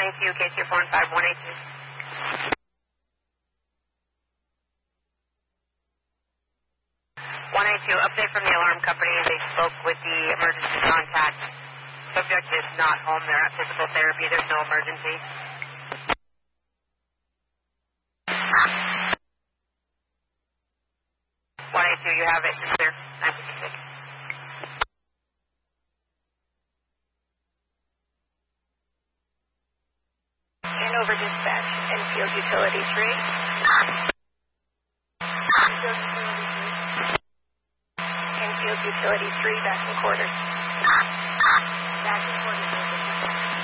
182, K245, 182. 182, update from the alarm company. They spoke with the emergency contact. Subject is not home. They're at physical therapy. There's no emergency. 182, you have it. It's clear. 956. Hanover Dispatch, Enfield Utility 3. Enfield Utility 3, back in quarters. Back in quarters.